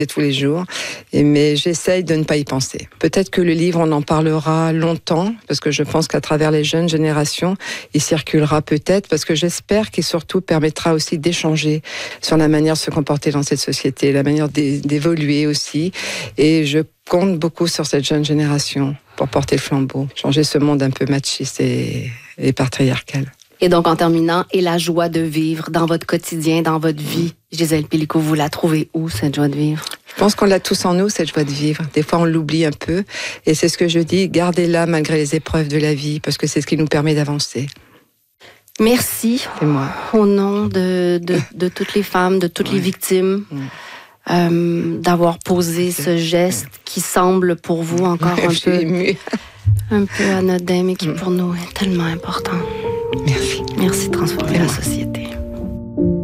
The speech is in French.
tous les jours, mais j'essaye de ne pas y penser. Peut-être que le livre, on en parlera longtemps, parce que je pense qu'à travers les jeunes générations, il circulera peut-être, parce que j'espère qu'il surtout permettra aussi d'échanger sur la manière de se comporter dans cette société, la manière d'évoluer aussi, et je compte beaucoup sur cette jeune génération pour porter le flambeau, changer ce monde un peu machiste et patriarcal. Et donc, en terminant, et la joie de vivre dans votre quotidien, dans votre vie, Gisèle Pélicaud, vous la trouvez où, cette joie de vivre? Je pense qu'on l'a tous en nous, cette joie de vivre. Des fois, on l'oublie un peu. Et c'est ce que je dis, gardez-la malgré les épreuves de la vie, parce que c'est ce qui nous permet d'avancer. Merci. C'est moi. Au nom de toutes les femmes, de toutes les victimes, d'avoir posé ce geste qui semble pour vous encore un peu anodin, mais qui pour nous est tellement important. Merci. Merci de transformer la société.